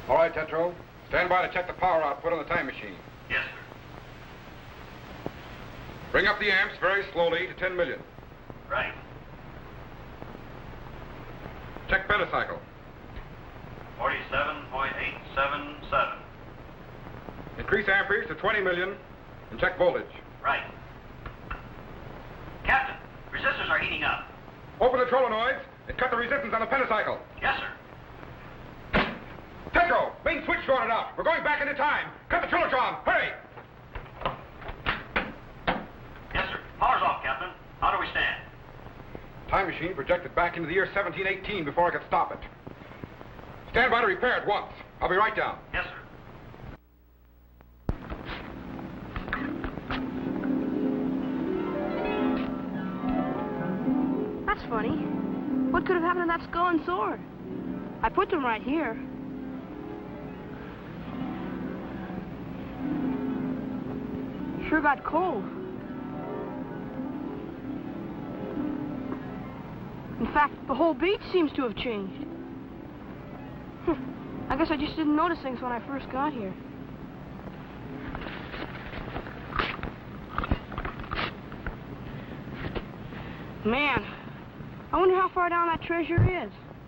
All right, Tetro. Stand by to check the power output on the time machine. Yes, sir. Bring up the amps very slowly to 10 million. Right. Check pentacycle. 47.877. Increase amperage to 20 million and check voltage. Right. Captain, resistors are heating up. Open the solenoids and cut the resistance on the pentacycle. Yes, sir. Tetro, main switch shorted out. We're going back into time. Cut the trilotron. Hurry! Yes, sir. Power's off, Captain. How do we stand? Time machine projected back into the year 1718 before I could stop it. Stand by to repair it once. I'll be right down. Yes, sir. That's funny. What could have happened to that skull and sword? I put them right here. Sure got cold. In fact, the whole beach seems to have changed. I guess I just didn't notice things when I first got here. Man, I wonder how far down that treasure is.